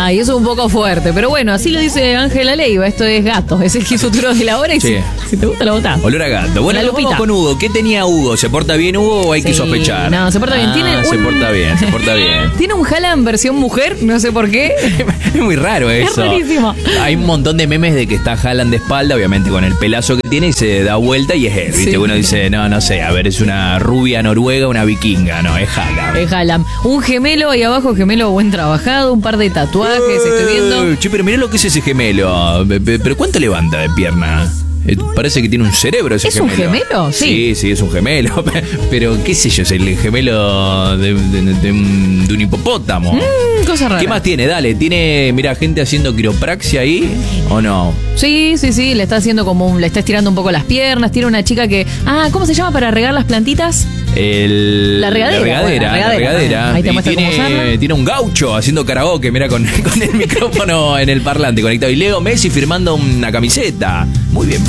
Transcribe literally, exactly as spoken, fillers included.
Ay, eso es un poco fuerte. Pero bueno, así lo dice Ángela Leiva. Esto es gato. Es el que futuro de la hora. Y Sí. si, si te gusta, lo votás. Olor a gato. Bueno, La nos vamos Lupita. con Hugo. ¿Qué tenía Hugo? ¿Se porta bien Hugo o hay Sí, que sospechar? no, se porta bien. Ah, Tiene se un- porta bien, se porta bien. Tiene un Haaland versión mujer, no sé por qué. Es muy raro eso. Es rarísimo. Hay un montón de memes de que está Haaland de espalda, obviamente con el pelazo que tiene, y se da vuelta y es él. ¿Viste? Sí. Uno dice, no, no sé, a ver, es una rubia noruega, una vikinga. No, es Haaland. Es Haaland. Un gemelo ahí abajo, gemelo buen trabajado, un par de tatuajes, estoy viendo. Eh, Che, pero mirá lo que es ese gemelo. Pe- pe- ¿Pero cuánto levanta de pierna? Eh, Parece que tiene un cerebro ese ¿Es un gemelo. gemelo? Sí. Sí, sí, es un gemelo. Pero, qué sé yo, es el gemelo de, de- de un, de un hipopótamo. Mm, cosa rara. ¿Qué más tiene? Dale, ¿tiene, mira, gente haciendo quiropraxia ahí o no? Sí, sí, sí, le está haciendo como un, le está estirando un poco las piernas. Tiene una chica que. Ah, ¿cómo se llama para regar las plantitas? El, La regadera, La regadera. bueno, la la regadera. regadera. Ahí te Y muestra cómo tiene, usarla. tiene un gaucho haciendo karaoke, mira, con, con el micrófono en el parlante conectado. Y Leo Messi firmando una camiseta. Muy bien.